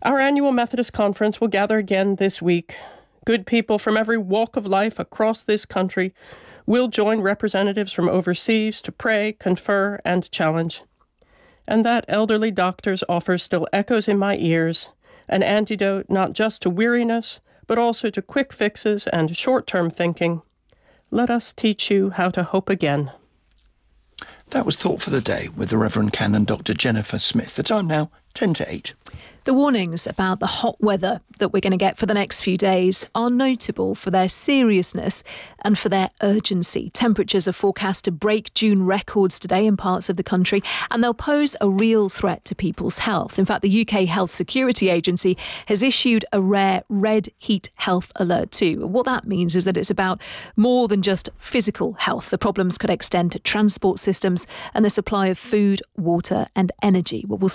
Our annual Methodist Conference will gather again this week. Good people from every walk of life across this country will join representatives from overseas to pray, confer, and challenge. And that elderly doctor's offer still echoes in my ears, an antidote not just to weariness, but also to quick fixes and short-term thinking. Let us teach you how to hope again. That was Thought for the Day with the Reverend Canon Dr. Jennifer Smith. The time now, 10 to 8. The warnings about the hot weather that we're going to get for the next few days are notable for their seriousness and for their urgency. Temperatures are forecast to break June records today in parts of the country, and they'll pose a real threat to people's health. In fact, the UK Health Security Agency has issued a rare red heat health alert too. What that means is that it's about more than just physical health. The problems could extend to transport systems and the supply of food, water and energy. Well, we'll